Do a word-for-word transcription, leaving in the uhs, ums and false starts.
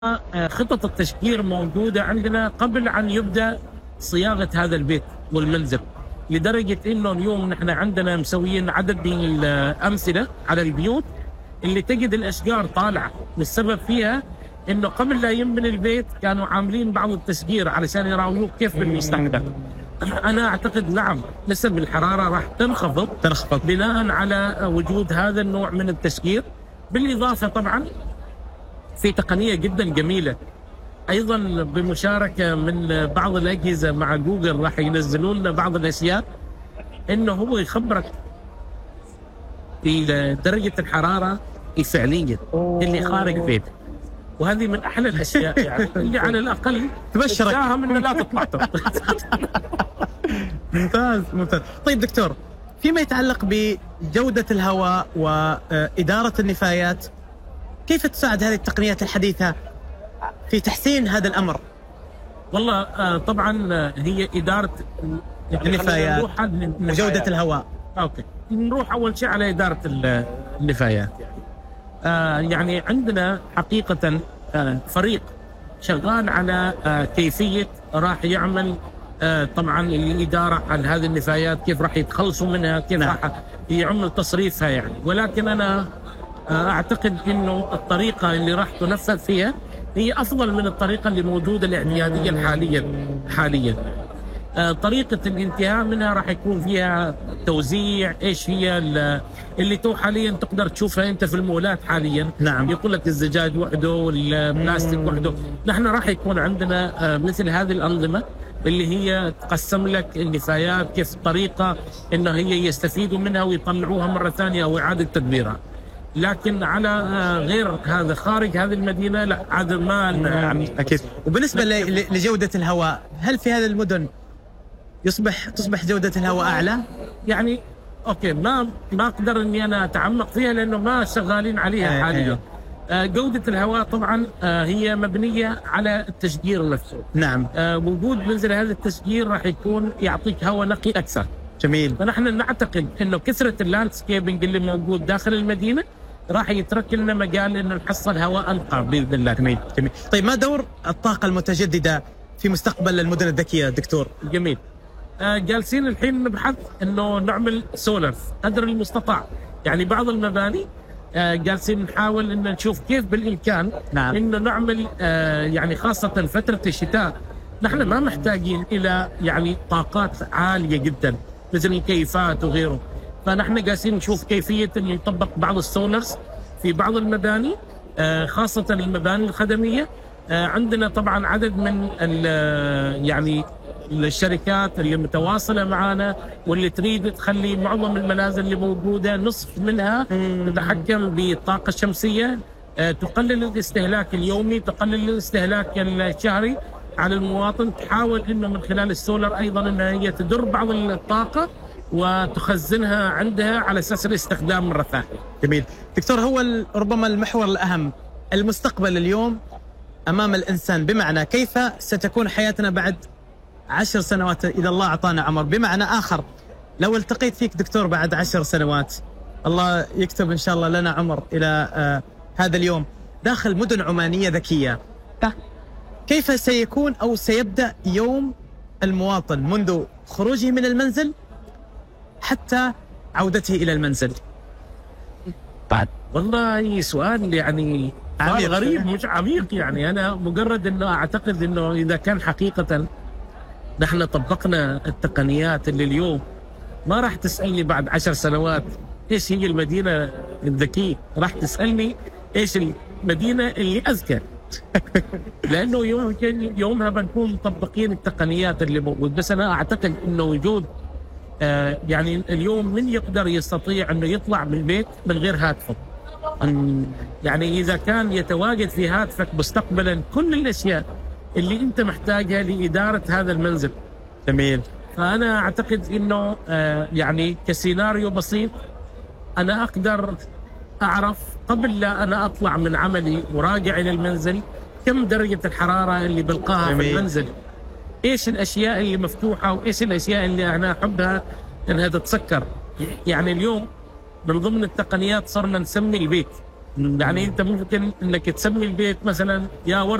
آه، خطط التشجير موجودة عندنا قبل أن يبدأ صياغة هذا البيت والمنزل، لدرجة إنه اليوم نحن عندنا مسويين عدد من الأمثلة على البيوت اللي تجد الأشجار طالعة، والسبب فيها إنه قبل لا ينبني البيت كانوا عاملين بعض التشجير علشان يراووك كيف بالمستقبل. أنا أعتقد نعم نسب الحرارة راح تنخفض تنخفض بناء على وجود هذا النوع من التشجير، بالإضافة طبعا في تقنية جدا جميلة أيضا بمشاركة من بعض الأجهزة مع جوجل راح ينزلون لنا بعض الأشياء، إنه هو يخبرك في درجة الحرارة الفعلية اللي خارج بيتك، وهذه من أحلى الأشياء يعني اللي على الأقل تبشرك من لا تطلع. ممتاز ممتاز. طيب دكتور، فيما يتعلق بجودة الهواء وإدارة النفايات، كيف تساعد هذه التقنيات الحديثة في تحسين هذا الأمر؟ والله آه طبعا هي إدارة النفايات وجودة الهواء. أوكي، نروح أول شيء على إدارة النفايات. آه يعني عندنا حقيقة آه فريق شغال على آه كيفية راح يعمل آه طبعا الإدارة على هذه النفايات، كيف راح يتخلصوا منها، كيف راح يعمل تصريفها يعني. ولكن أنا أعتقد إنه الطريقة اللي راح تنفذ فيها هي أفضل من الطريقة اللي موجودة الاعتيادية حاليا حاليا. آه طريقة الانتهاء منها راح يكون فيها توزيع، إيش هي اللي تو حاليا تقدر تشوفها أنت في المولات حاليا. نعم. يقول لك الزجاج وحده والبلاستيك وحده، نحن راح يكون عندنا آه مثل هذه الأنظمة اللي هي تقسم لك النفايات كيف طريقة إنه هي يستفيدوا منها ويطلعوها مرة ثانية أو إعادة تدبيرها. لكن على غير هذا خارج هذه المدينة لا، عاد ما يعني أكيد. وبالنسبة لجودة الهواء، هل في هذه المدن يصبح تصبح جودة الهواء أعلى؟ يعني أوكي، ما ما أقدر إني أنا أتعمق فيها لأنه ما شغالين عليها حاليا. آه جودة الهواء طبعا آه هي مبنية على التشجير نفسه. نعم. آه وجود منزل هذا التشجير راح يكون يعطيك هواء نقي أكثر. جميل. فنحن نعتقد إنه كثرة اللاندسكيبنج اللي موجود داخل المدينة راح يترك لنا مجال إنه نحصل هواء أنقى بإذن الله. جميل جميل. طيب ما دور الطاقة المتجددة في مستقبل المدن الذكية دكتور؟ جميل. آه جالسين الحين نبحث إنه نعمل سولر قدر المستطاع، يعني بعض المباني آه جالسين نحاول إن نشوف كيف بالإمكان. نعم. إنه نعمل آه يعني خاصة فترة الشتاء نحن ما محتاجين إلى يعني طاقات عالية جدا مثل الكيفات وغيره، فنحن قاسين نشوف كيفية أن يطبق بعض السولرز في بعض المباني آه خاصة المباني الخدمية. آه عندنا طبعا عدد من يعني الشركات اللي متواصلة معنا واللي تريد تخلي معظم المنازل اللي موجودة نصف منها تتحكم بالطاقة الشمسية، آه تقلل الاستهلاك اليومي، تقلل الاستهلاك الشهري على المواطن، تحاول انه من خلال السولر ايضا انها هي تدر بعض الطاقة وتخزنها عندها على اساس الاستخدام مرة ثانية. جميل. دكتور، هو ربما المحور الأهم المستقبل اليوم أمام الإنسان، بمعنى كيف ستكون حياتنا بعد عشر سنوات إذا الله أعطانا عمر. بمعنى آخر، لو التقيت فيك دكتور بعد عشر سنوات، الله يكتب إن شاء الله لنا عمر إلى آه هذا اليوم، داخل مدن عمانية ذكية، كيف سيكون أو سيبدأ يوم المواطن منذ خروجه من المنزل حتى عودته إلى المنزل؟ بعد والله سؤال يعني عميق. غريب مش عميق، يعني أنا مجرد أنه أعتقد أنه إذا كان حقيقة نحن طبقنا التقنيات اللي اليوم، ما راح تسألني بعد عشر سنوات إيش هي المدينة الذكية، راح تسألني إيش المدينة اللي أذكى. لأنه يوم يومها بنكون مطبقين التقنيات اللي موجود. بس أنا أعتقد أنه وجود آه يعني اليوم من يقدر يستطيع أنه يطلع من البيت من غير هاتفه، يعني إذا كان يتواجد في هاتفك مستقبلا كل الأشياء اللي أنت محتاجها لإدارة هذا المنزل. جميل. فأنا أعتقد أنه آه يعني كسيناريو بسيط أنا أقدر أعرف قبل لا أنا أطلع من عملي وراجع إلى المنزل كم درجة الحرارة اللي بلقاها في المنزل، إيش الأشياء اللي مفتوحة وإيش الأشياء اللي أنا أحبها أنها تتسكر. يعني اليوم من ضمن التقنيات صرنا نسمي البيت يعني انت ممكن انك تسمي البيت مثلا يا ورد